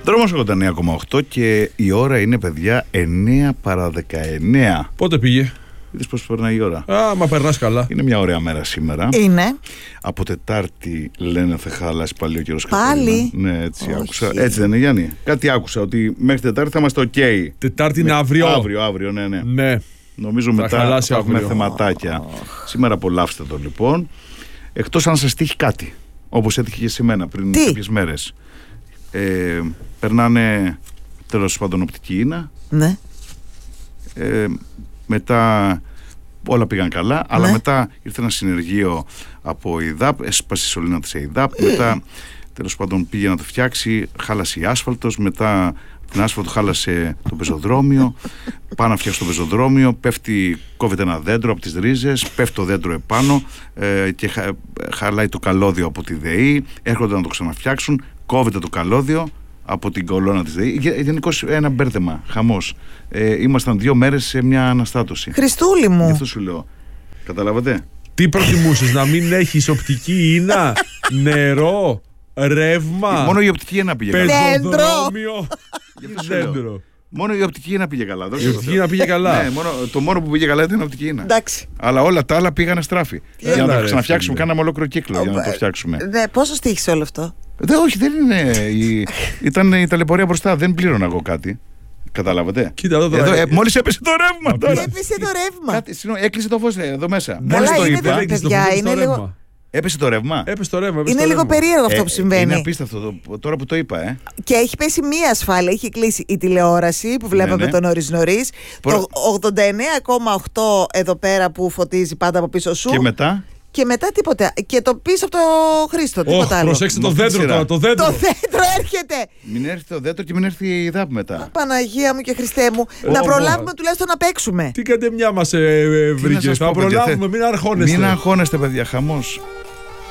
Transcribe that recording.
Δρόμος 89,8 και η ώρα είναι, παιδιά, 9 παρά 19. Πότε πήγε? Είδες πώς περνάει η ώρα? Μα περνάς καλά. Είναι μια ωραία μέρα σήμερα. Είναι. Από Τετάρτη λένε θα χαλάσει πάλι ο καιρός. Πάλι? Ναι, έτσι άκουσα. Έτσι δεν είναι, Γιάννη? Κάτι άκουσα, ότι μέχρι Τετάρτη θα είμαστε ok. Τετάρτη είναι αύριο. Αύριο, ναι. Ναι. Νομίζω θα μετά θα έχουμε θεματάκια. Σήμερα απολαύστε το λοιπόν. Εκτός αν σας τύχει κάτι, όπως έτυχε και σε μένα πριν κάποιες μέρες. Περνάνε τέλος πάντων οπτική ίνα. Ναι. Μετά όλα πήγαν καλά, αλλά μετά ήρθε ένα συνεργείο από ΙΔΑΠ, έσπασε η σωλήνα της ΙΔΑΠ, μετά τέλος πάντων πήγε να το φτιάξει, χάλασε η άσφαλτος, μετά την άσφαλτο χάλασε το πεζοδρόμιο, πάνω να φτιάξει το πεζοδρόμιο, κόβεται ένα δέντρο από τις ρίζες, πέφτει το δέντρο επάνω και χαλάει το καλώδιο από τη ΔΕΗ, έρχονται να το ξαναφτιάξουν, κόβεται το καλώδιο από την κολόνα της ΔΕΗ. Γενικώς ένα μπέρδεμα, χαμός. Ήμασταν 2 μέρες σε μια αναστάτωση. Χριστούλη μου. Γι' αυτό σου λέω. Καταλάβατε? Τι προτιμούσες, να μην έχεις οπτική ίνα, νερό, ρεύμα? Μόνο η οπτική ίνα πήγε καλά. Πεζοδρόμιο. Δέντρο. Μόνο η οπτική ίνα πήγε καλά. Η οπτική ίνα πήγε καλά. Ναι, το μόνο που πήγε καλά ήταν η οπτική ίνα. Εντάξει. Αλλά όλα τα άλλα πήγανε στράφη. Για να το ξαναφτιάξουμε, κάναμε ολόκληρο κύκλο για να το φτιάξουμε. Ναι, πόσο στήχησε όλο αυτό? Όχι, δεν είναι. Ήταν η ταλαιπωρία μπροστά. Δεν πλήρωνα εγώ κάτι. Καταλάβατε? Κοίτα εδώ τώρα. Μόλις έπεσε το ρεύμα τώρα. Έπεσε το ρεύμα. Έκλεισε το φως εδώ μέσα. Καλά, Μόλις το είναι είπα. παιδιά, είναι λίγο. Έπεσε το ρεύμα. Είναι λίγο περίεργο αυτό που συμβαίνει. Είναι απίστευτο τώρα που το είπα, Και έχει πέσει μία ασφάλεια. Έχει κλείσει η τηλεόραση που βλέπαμε τον νωρίς. Το 89,8 εδώ πέρα που φωτίζει πάντα από πίσω σου. Και μετά τίποτα. Και το πίσω από το Χρήστο. Τίποτα άλλο. Προσέξτε το δέντρο τώρα. Το δέντρο έρχεται. Μην έρθει το δέντρο και μην έρθει η ΙΔΑΠ μετά. Παναγία μου και Χριστέ μου. Να προλάβουμε τουλάχιστον να παίξουμε. Τι κατεμιά μας βρήκε. Θα προλάβουμε, μην αγχώνεστε. Μην αγχώνεστε, παιδιά, χαμός.